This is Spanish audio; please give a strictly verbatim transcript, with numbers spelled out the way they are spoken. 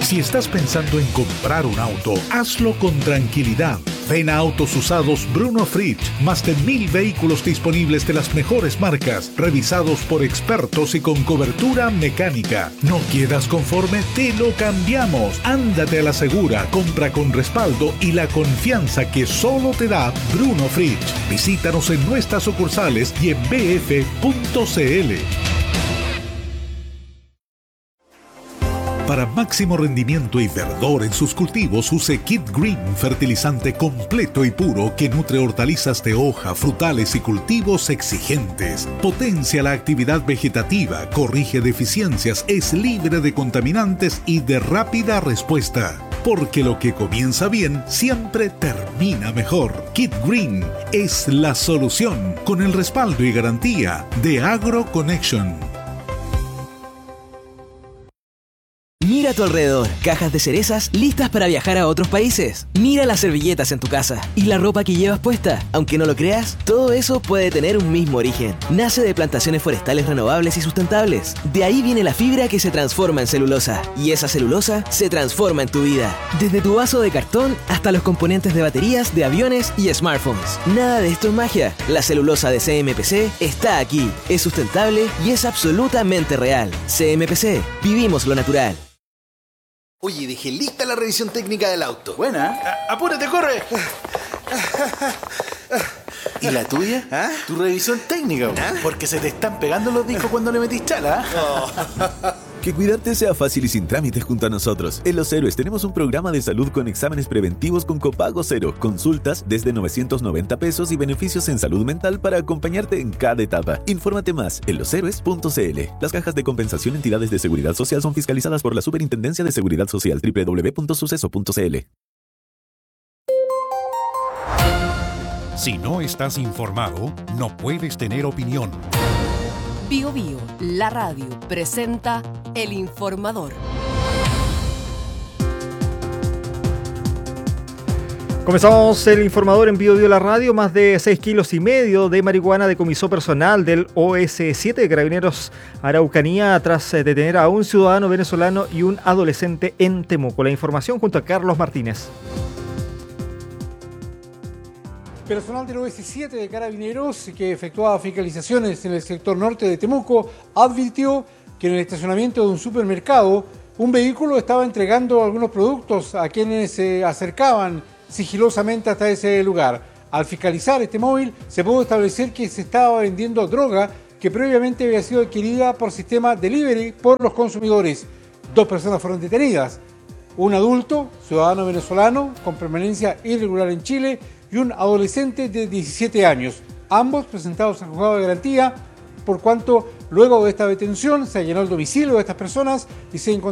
Si estás pensando en comprar un auto, hazlo con tranquilidad. Ven a Autos Usados Bruno Fritsch. Más de mil vehículos disponibles de las mejores marcas, revisados por expertos y con cobertura mecánica. ¿No quedas conforme? Te lo cambiamos. Ándate a la segura, compra con respaldo y la confianza que solo te da Bruno Fritsch. Visítanos en nuestras sucursales y en b f punto c l. Para máximo rendimiento y verdor en sus cultivos, use Kid Green, fertilizante completo y puro que nutre hortalizas de hoja, frutales y cultivos exigentes. Potencia la actividad vegetativa, corrige deficiencias, es libre de contaminantes y de rápida respuesta. Porque lo que comienza bien siempre termina mejor. Kid Green es la solución, con el respaldo y garantía de AgroConnection. Mira a tu alrededor, cajas de cerezas listas para viajar a otros países. Mira las servilletas en tu casa y la ropa que llevas puesta. Aunque no lo creas, todo eso puede tener un mismo origen. Nace de plantaciones forestales renovables y sustentables. De ahí viene la fibra que se transforma en celulosa. Y esa celulosa se transforma en tu vida. Desde tu vaso de cartón hasta los componentes de baterías, de aviones y smartphones. Nada de esto es magia. La celulosa de C M P C está aquí. Es sustentable y es absolutamente real. C M P C. Vivimos lo natural. Oye, dejé lista la revisión técnica del auto. Buena. A- apúrate, corre. ¿Y la tuya? ¿Ah? Tu revisión técnica, ¿Ah? Porque se te están pegando los discos cuando le metís chala. Oh. Que cuidarte sea fácil y sin trámites junto a nosotros. En Los Héroes tenemos un programa de salud con exámenes preventivos con copago cero, consultas desde novecientos noventa pesos y beneficios en salud mental para acompañarte en cada etapa. Infórmate más en los héroes punto c l. Las cajas de compensación entidades de seguridad social son fiscalizadas por la Superintendencia de Seguridad Social. doble u doble u doble u punto suceso punto c l. Si no estás informado, no puedes tener opinión. Bio Bio, la radio, presenta El Informador. Comenzamos El Informador en Bio Bio, la radio. Más de seis kilos y medio de marihuana decomisó personal del O S siete de Carabineros Araucanía tras detener a un ciudadano venezolano y un adolescente en Temuco. La información junto a Carlos Martínez. Personal del O S siete de Carabineros, que efectuaba fiscalizaciones en el sector norte de Temuco, advirtió que en el estacionamiento de un supermercado un vehículo estaba entregando algunos productos a quienes se acercaban sigilosamente hasta ese lugar. Al fiscalizar este móvil se pudo establecer que se estaba vendiendo droga que previamente había sido adquirida por sistema delivery por los consumidores. Dos personas fueron detenidas, un adulto, ciudadano venezolano con permanencia irregular en Chile, y un adolescente de diecisiete años, ambos presentados al juzgado de garantía, por cuanto luego de esta detención se allanó el domicilio de estas personas y se encontró